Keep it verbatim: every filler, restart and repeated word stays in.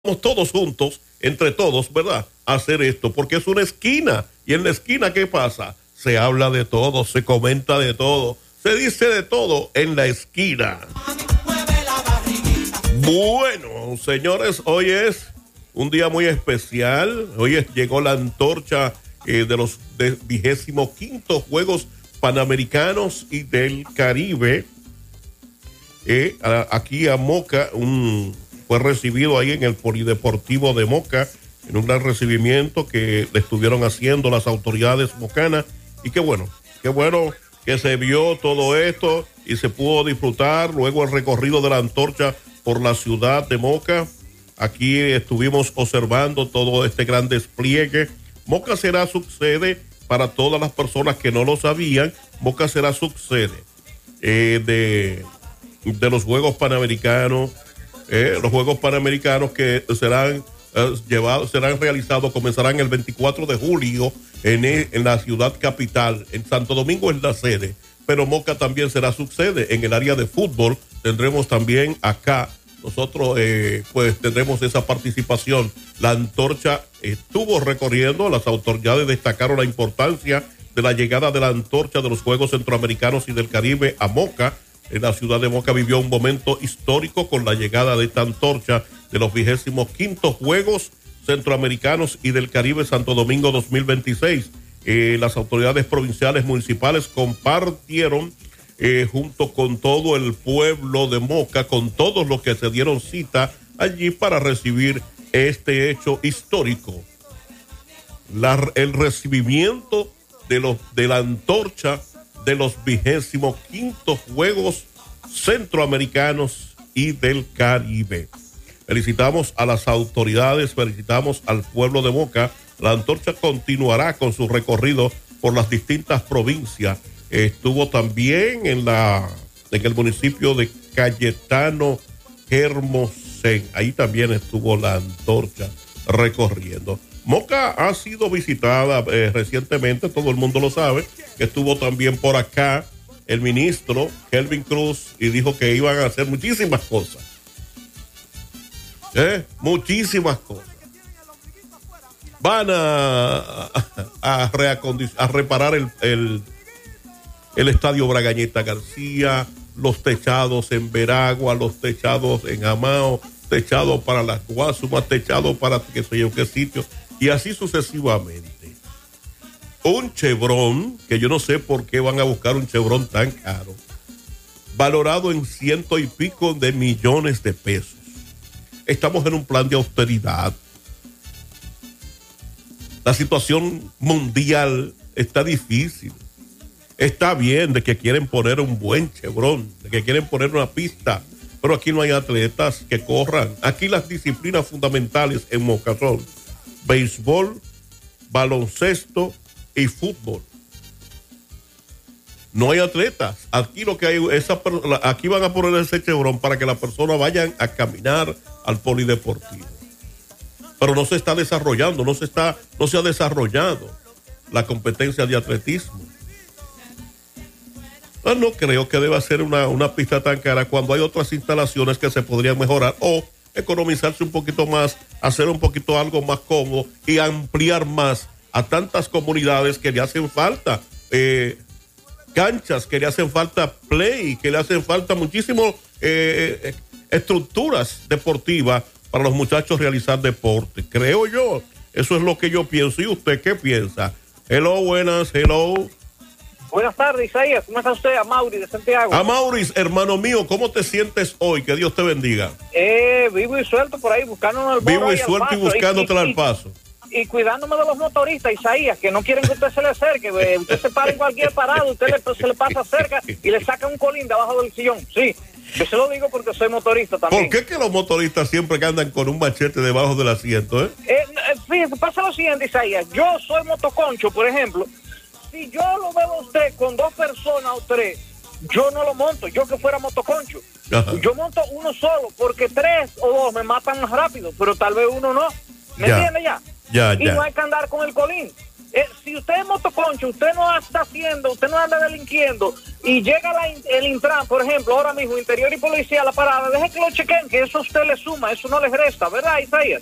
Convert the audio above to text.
todos juntos, entre todos, ¿verdad? Hacer esto, porque es una esquina. Y en la esquina, ¿qué pasa? Se habla de todo, se comenta de todo, se dice de todo en la esquina. Bueno, señores, hoy es un día muy especial. Hoy es, llegó la antorcha eh, de los vigésimo quinto Juegos Panamericanos y del Caribe. Eh, a, aquí a Moca, un... fue recibido ahí en el Polideportivo de Moca, en un gran recibimiento que le estuvieron haciendo las autoridades mocanas. Y qué bueno, qué bueno que se vio todo esto y se pudo disfrutar. Luego el recorrido de la antorcha por la ciudad de Moca. Aquí estuvimos observando todo este gran despliegue. Moca será su sede, para todas las personas que no lo sabían, Moca será su sede eh, de, de los Juegos Panamericanos. Eh, los Juegos Panamericanos que serán eh, llevados, serán realizados, comenzarán el veinticuatro de julio en, en la ciudad capital. En Santo Domingo es la sede, pero Moca también será su sede. En el área de fútbol tendremos también acá, nosotros eh, pues tendremos esa participación. La antorcha estuvo recorriendo, las autoridades destacaron la importancia de la llegada de la antorcha de los Juegos Centroamericanos y del Caribe a Moca. En la ciudad de Moca vivió un momento histórico con la llegada de esta antorcha de los vigésimo quinto Juegos Centroamericanos y del Caribe Santo Domingo dos mil veintiséis. Eh, las autoridades provinciales municipales compartieron eh, junto con todo el pueblo de Moca, con todos los que se dieron cita allí para recibir este hecho histórico. La, el recibimiento de, los, de la antorcha de los vigésimo quinto Juegos Centroamericanos y del Caribe. Felicitamos a las autoridades, felicitamos al pueblo de Moca. La antorcha continuará con su recorrido por las distintas provincias. Estuvo también en la en el municipio de Cayetano Hermosén. Ahí también estuvo la antorcha recorriendo. Moca ha sido visitada eh, recientemente, todo el mundo lo sabe, que estuvo también por acá el ministro Kelvin Cruz y dijo que iban a hacer muchísimas cosas. ¿Eh? Muchísimas cosas. Van a, a, a, a reparar el, el, el estadio Bragañeta García, los techados en Veragua, los techados en Amao, techados para las Guasumas, techados para qué sé yo qué sitio. Y así sucesivamente. Un Chevron, que yo no sé por qué van a buscar un Chevron tan caro, valorado en ciento y pico de millones de pesos. Estamos en un plan de austeridad. La situación mundial está difícil. Está bien de que quieren poner un buen Chevron, de que quieren poner una pista, pero aquí no hay atletas que corran. Aquí las disciplinas fundamentales en Moca son béisbol, baloncesto y fútbol. No hay atletas. Aquí lo que hay, esa, aquí van a poner ese Chevron para que las personas vayan a caminar al polideportivo. Pero no se está desarrollando, no se está, no se ha desarrollado la competencia de atletismo. No, no creo que deba ser una, una pista tan cara cuando hay otras instalaciones que se podrían mejorar o economizarse un poquito más, hacer un poquito algo más cómodo y ampliar más a tantas comunidades que le hacen falta eh, canchas, que le hacen falta play, que le hacen falta muchísimo eh, estructuras deportivas para los muchachos realizar deporte. Creo yo, eso es lo que yo pienso. ¿Y usted qué piensa? Hello, buenas, hello. Buenas tardes, Isaías. ¿Cómo está usted? A Mauri de Santiago. A Mauri, hermano mío, ¿cómo te sientes hoy? Que Dios te bendiga. Eh, vivo y suelto por ahí, buscándonos el Vivo y suelto y buscándote al paso. Y cuidándome de los motoristas, Isaías, que no quieren que usted se le acerque. Usted se para en cualquier parado, usted le, se le pasa cerca y le saca un colín debajo del sillón. Sí, yo se lo digo porque soy motorista también. ¿Por qué que los motoristas siempre que andan con un machete debajo del asiento, eh? eh fíjese, pasa lo siguiente, Isaías. Yo soy motoconcho, por ejemplo. Si yo lo veo a usted con dos personas o tres, yo no lo monto, yo que fuera motoconcho. Ajá. Yo monto uno solo, porque tres o dos me matan más rápido, pero tal vez uno no. ¿Me ya. entiende ya? Ya, y ya. no hay que andar con el colín. Eh, si usted es motoconcho, usted no está haciendo, usted no anda delinquiendo y llega la, el Intran, por ejemplo, ahora mismo, Interior y Policía, la parada, deje que lo chequen, que eso a usted le suma, eso no les resta, ¿verdad, Isaías?